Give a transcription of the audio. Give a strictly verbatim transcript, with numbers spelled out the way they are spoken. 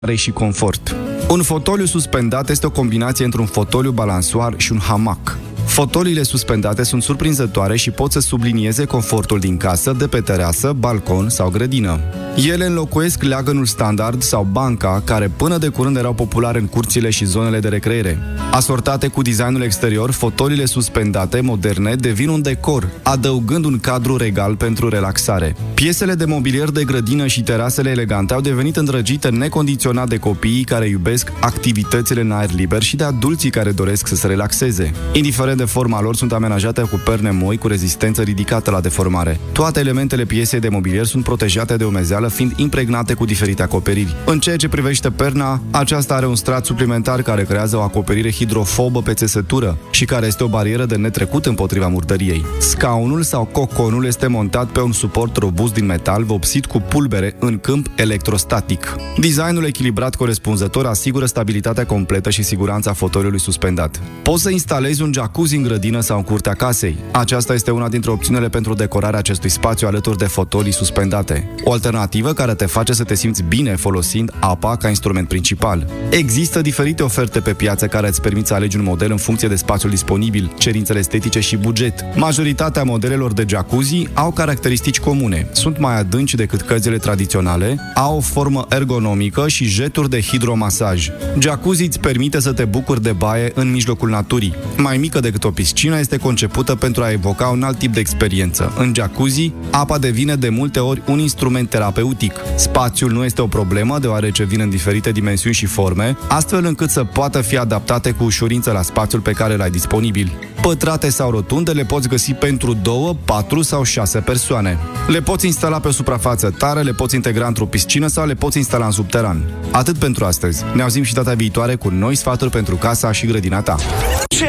și confort. Un fotoliu suspendat este o combinație între un fotoliu balansoar și un hamac. Fotoliile suspendate sunt surprinzătoare și pot să sublinieze confortul din casă, de pe terasă, balcon sau grădină. Ele înlocuiesc leagănul standard sau banca, care până de curând erau populare în curțile și zonele de recreere. Asortate cu designul exterior, fotoliile suspendate, moderne, devin un decor, adăugând un cadru regal pentru relaxare. Piesele de mobilier de grădină și terasele elegante au devenit îndrăgite necondiționat de copiii care iubesc activitățile în aer liber și de adulții care doresc să se relaxeze. Indiferent de forma lor, sunt amenajate cu perne moi cu rezistență ridicată la deformare. Toate elementele piesei de mobilier sunt protejate de umezeală, fiind impregnate cu diferite acoperiri. În ceea ce privește perna, aceasta are un strat suplimentar care creează o acoperire hidrofobă pe țesătură și care este o barieră de netrecut împotriva murdăriei. Scaunul sau coconul este montat pe un suport robust din metal vopsit cu pulbere în câmp electrostatic. Designul echilibrat corespunzător asigură stabilitatea completă și siguranța fotoliului suspendat. Poți să instalezi un jacuzzi în grădină sau în curtea casei. Aceasta este una dintre opțiunile pentru decorarea acestui spațiu alături de fotolii suspendate. O alternativă care te face să te simți bine folosind apa ca instrument principal. Există diferite oferte pe piață care îți permit să alegi un model în funcție de spațiul disponibil, cerințele estetice și buget. Majoritatea modelelor de jacuzzi au caracteristici comune. Sunt mai adânci decât căzile tradiționale, au o formă ergonomică și jeturi de hidromasaj. Jacuzzi îți permite să te bucuri de baie în mijlocul naturii. Mai mică decât o piscină, este concepută pentru a evoca un alt tip de experiență. În jacuzzi, apa devine de multe ori un instrument terapeutic. Spațiul nu este o problemă, deoarece vin în diferite dimensiuni și forme, astfel încât să poată fi adaptate cu ușurință la spațiul pe care l-ai disponibil. Pătrate sau rotunde le poți găsi pentru două, patru sau șase persoane. Le poți instala pe o suprafață tare, le poți integra într-o piscină sau le poți instala în subteran. Atât pentru astăzi. Ne auzim și data viitoare cu noi sfaturi pentru casa și grădina ta. Ce